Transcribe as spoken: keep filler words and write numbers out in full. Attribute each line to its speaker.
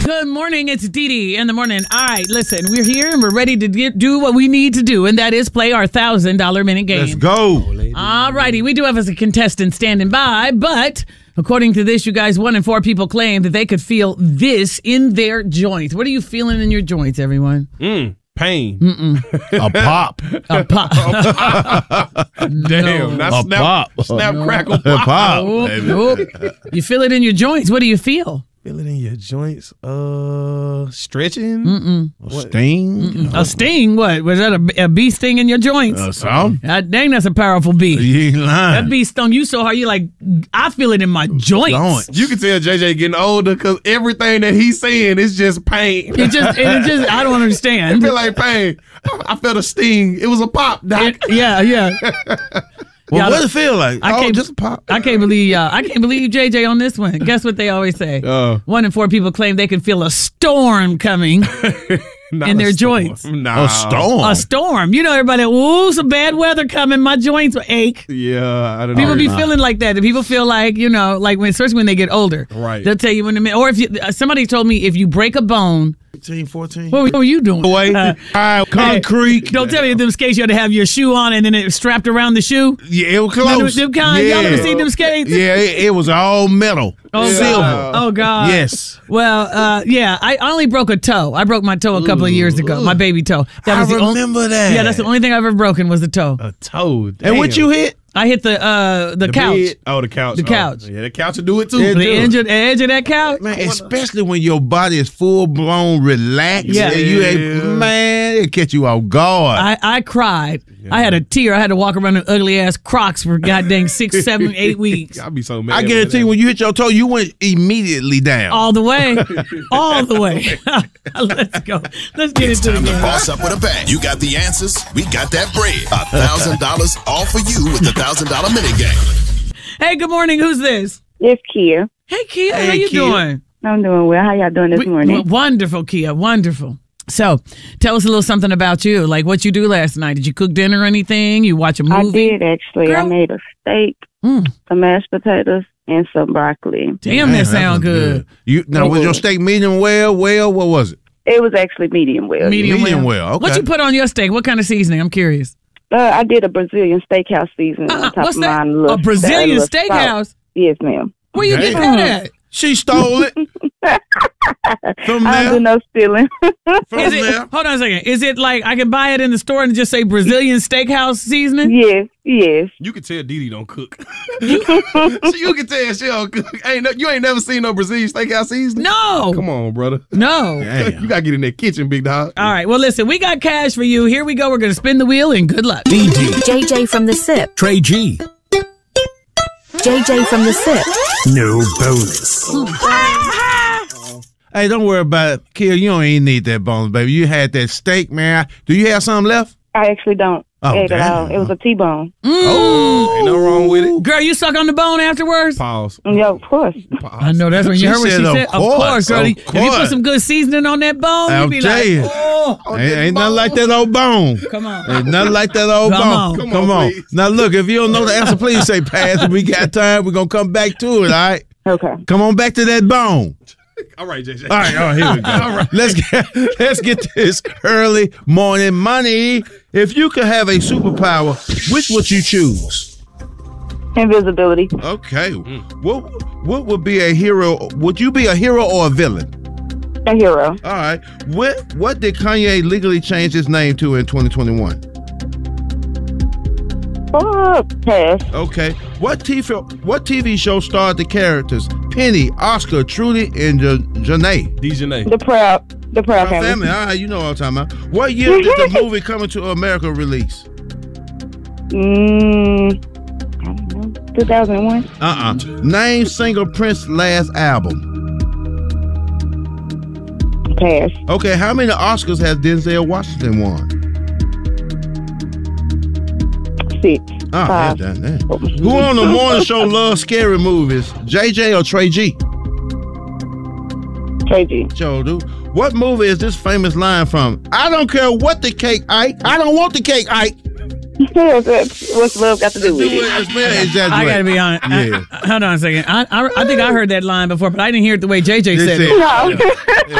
Speaker 1: Good morning. It's Dee Dee in the morning. All right, listen, we're here and we're ready to get, do what we need to do, and that is play our one thousand dollars minute game.
Speaker 2: Let's go.
Speaker 1: All righty. We do have as a contestant standing by, but according to this, you guys, one in four people claim that they could feel this in their joints. What are you feeling in your joints, everyone?
Speaker 3: Mm, pain.
Speaker 2: A pop.
Speaker 1: A pop.
Speaker 3: Damn. Not
Speaker 2: A
Speaker 3: snap,
Speaker 2: pop.
Speaker 3: snap,
Speaker 1: No.
Speaker 3: crackle,
Speaker 2: A
Speaker 3: pop.
Speaker 2: pop.
Speaker 1: Oop,
Speaker 2: baby.
Speaker 1: oop. You feel it in your joints. What do you feel?
Speaker 3: Feel it in your joints. Uh, stretching.
Speaker 1: Mm-mm.
Speaker 2: Sting.
Speaker 1: Mm-mm. A sting? What? Was that a, a bee sting in your joints?
Speaker 2: Uh, some.
Speaker 1: God dang, that's a powerful bee.
Speaker 2: You ain't lying.
Speaker 1: That bee stung you so hard, you like, I feel it in my joints.
Speaker 2: Joints.
Speaker 3: You can tell J J getting older because everything that he's saying is just pain.
Speaker 1: It just, it just, I don't
Speaker 3: I
Speaker 1: understand.
Speaker 3: feel like pain. I felt a sting. It was a pop, Doc.
Speaker 1: It- yeah, yeah.
Speaker 2: Well,
Speaker 1: Yeah,
Speaker 2: what does it feel like?
Speaker 1: I
Speaker 2: oh,
Speaker 1: can't-
Speaker 2: just a pop.
Speaker 1: I can't believe uh, I can't believe J J on this one. Guess what they always say?
Speaker 3: Uh,
Speaker 1: One in four people claim they can feel a storm coming.
Speaker 3: not
Speaker 1: In
Speaker 3: a
Speaker 1: their
Speaker 3: storm.
Speaker 1: joints.
Speaker 3: Nah.
Speaker 2: A storm.
Speaker 1: A storm. You know, everybody, ooh, some bad weather coming. My joints ache.
Speaker 3: Yeah, I don't
Speaker 1: People
Speaker 3: know.
Speaker 1: be feeling like that. People feel like, you know, like when, especially when they get older.
Speaker 3: Right.
Speaker 1: They'll tell you when, the, or if you, uh, somebody told me if you break a bone,
Speaker 2: fifteen, fourteen.
Speaker 1: what were, what were you doing?
Speaker 2: Wait.
Speaker 1: Uh,
Speaker 2: All right, concrete.
Speaker 1: Don't tell me them skates you had to have your shoe on and then it was strapped around the shoe.
Speaker 2: Yeah, it was
Speaker 1: Them,
Speaker 2: close.
Speaker 1: them kind,
Speaker 2: yeah.
Speaker 1: y'all ever seen them skates?
Speaker 2: Yeah, it, it was all metal.
Speaker 1: Oh,
Speaker 2: Silver.
Speaker 1: God. Oh, God.
Speaker 2: Yes.
Speaker 1: Well, uh, yeah, I only broke a toe. I broke my toe a couple of years ago, my baby toe. That
Speaker 2: I
Speaker 1: was the only,
Speaker 2: remember that.
Speaker 1: yeah, that's the only thing I've ever broken was the toe.
Speaker 3: A toad.
Speaker 2: And what
Speaker 3: Damn.
Speaker 2: you hit?
Speaker 1: I hit the uh, the,
Speaker 3: The
Speaker 1: couch.
Speaker 3: bed? Oh, the couch.
Speaker 1: The
Speaker 3: Oh,
Speaker 1: couch.
Speaker 3: yeah, the couch will do it too.
Speaker 2: It
Speaker 1: The
Speaker 2: do.
Speaker 1: edge of, the edge of that couch.
Speaker 2: Man, especially when your body is full blown relaxed.
Speaker 1: Yeah.
Speaker 2: and you ain't,
Speaker 3: Yeah.
Speaker 2: man, it catch you off guard.
Speaker 1: I, I cried. I had a tear. I had to walk around in ugly ass Crocs for goddamn six, seven, eight weeks.
Speaker 3: I'll be so mad.
Speaker 2: I guarantee you, when you hit your toe, you went immediately down.
Speaker 1: All the way. All the way. Let's go. Let's get
Speaker 4: It's
Speaker 1: into
Speaker 4: time
Speaker 1: the
Speaker 4: to
Speaker 1: game.
Speaker 4: boss up with a bang. You got the answers. We got that bread. A thousand dollars all for you with the thousand dollar minute game.
Speaker 1: Hey, good morning. Who's this?
Speaker 5: It's Kia.
Speaker 1: Hey, Kia.
Speaker 2: Hey,
Speaker 1: how you
Speaker 2: Kia.
Speaker 1: doing?
Speaker 5: I'm doing well. How y'all doing this
Speaker 1: We-
Speaker 5: morning?
Speaker 1: w- wonderful, Kia. Wonderful. So, tell us a little something about you. Like what you do last night. Did you cook dinner or anything? You watch a
Speaker 5: I
Speaker 1: movie?
Speaker 5: did actually.
Speaker 1: Girl.
Speaker 5: I made a steak,
Speaker 1: Mm.
Speaker 5: some mashed potatoes, and some broccoli.
Speaker 1: Damn,
Speaker 2: Man,
Speaker 1: that sound
Speaker 2: was
Speaker 1: good.
Speaker 2: You now was your steak medium well? Well, what was it?
Speaker 5: It was actually medium well.
Speaker 1: Medium,
Speaker 2: Medium
Speaker 1: well.
Speaker 2: well, okay.
Speaker 1: What you put on your steak? What kind of seasoning? I'm curious.
Speaker 5: Uh, I did a Brazilian steakhouse seasoning
Speaker 1: Uh-uh,
Speaker 5: on top
Speaker 1: what's
Speaker 5: of
Speaker 1: that?
Speaker 5: mine. little-
Speaker 1: A Brazilian
Speaker 5: little salt.
Speaker 1: steakhouse?
Speaker 5: Yes, ma'am.
Speaker 1: Where you
Speaker 2: Okay.
Speaker 1: get that at?
Speaker 2: She stole it from
Speaker 5: I don't do
Speaker 2: there.
Speaker 5: no stealing.
Speaker 2: From
Speaker 1: Is it,
Speaker 2: there.
Speaker 1: hold on a second. Is it like I can buy it in the store and just say Brazilian steakhouse seasoning?
Speaker 5: yes, yes.
Speaker 3: You can tell Dee Dee don't cook. so you can tell she don't cook. Ain't no, you ain't never seen no Brazilian steakhouse seasoning?
Speaker 1: No.
Speaker 3: Come on, brother.
Speaker 1: No.
Speaker 2: Damn.
Speaker 3: You gotta get in that kitchen, big dog.
Speaker 1: All right. Well, listen, we got cash for you. Here we go. We're going to spin the wheel and good luck.
Speaker 6: D D,
Speaker 7: J J from the SIP.
Speaker 6: Trey G,
Speaker 7: J J from the SIP.
Speaker 6: no bonus.
Speaker 2: Hey, don't worry about it. Kia, you don't even need that bones, baby. You had that steak, man. Do you have something left?
Speaker 5: I actually don't
Speaker 2: Oh,
Speaker 5: eat it
Speaker 2: damn.
Speaker 5: all. It was a T-bone.
Speaker 2: Oh,
Speaker 3: Ain't no wrong with it.
Speaker 1: Girl, you suck on the bone afterwards?
Speaker 3: Pause.
Speaker 5: Yeah, of course.
Speaker 3: Pause.
Speaker 1: I know that's when you
Speaker 2: She
Speaker 1: heard what
Speaker 2: said,
Speaker 1: she
Speaker 2: of
Speaker 1: said. Of
Speaker 2: course,
Speaker 1: course, girl.
Speaker 2: of
Speaker 1: If you put
Speaker 2: course.
Speaker 1: some good seasoning on that bone,
Speaker 2: I'll
Speaker 1: you'd be
Speaker 2: tell
Speaker 1: like,
Speaker 2: you.
Speaker 1: oh,
Speaker 2: Ain't, ain't nothing like that old bone.
Speaker 1: come on.
Speaker 2: Ain't nothing like that old
Speaker 1: Come
Speaker 2: bone.
Speaker 1: on.
Speaker 2: Come,
Speaker 3: Come
Speaker 2: on.
Speaker 3: on, please.
Speaker 2: Now, look, if you don't know the answer, please say pass. If we got time, we're going to come back to it, all right?
Speaker 5: Okay.
Speaker 2: Come on back to that bone.
Speaker 3: All right, J J.
Speaker 2: All right, all right, here we go. All right. Let's get let's get this early morning money. If you could have a superpower, which would you choose?
Speaker 5: Invisibility.
Speaker 2: Okay. What what would be a hero? Would you be a hero or a villain?
Speaker 5: A hero.
Speaker 2: All right. What what did Kanye legally change his name to in twenty twenty-one?
Speaker 5: Oh, pass.
Speaker 2: Okay. What T V what T V show starred the characters Penny, Oscar, Trudy, and J- Janae?
Speaker 3: Dejanay.
Speaker 5: The proud. The proud
Speaker 2: Our
Speaker 5: family.
Speaker 2: family. All right, you know what I'm talking about. What year did the movie Coming to America release?
Speaker 5: Mm, I don't know. two thousand one.
Speaker 2: Uh-uh. Name single Prince's last album.
Speaker 5: Pass.
Speaker 2: Okay, how many Oscars has Denzel Washington won?
Speaker 5: Six.
Speaker 2: Ah,
Speaker 5: Five.
Speaker 2: yeah, that, that. Who on the morning show loves scary movies? J J or Trey G?
Speaker 5: Trey G.
Speaker 2: Joe, dude. What movie is this famous line from? I don't care what the cake, Ike. I don't want the cake, Ike.
Speaker 5: What's love got to do with
Speaker 2: Do
Speaker 5: it?
Speaker 2: it, exaggerate.
Speaker 1: I gotta be honest. I-
Speaker 2: Yeah.
Speaker 1: I- hold on a second. I, I I think I heard that line before, but I didn't hear it the way J J
Speaker 2: They
Speaker 1: said
Speaker 2: said-
Speaker 1: it.
Speaker 5: No.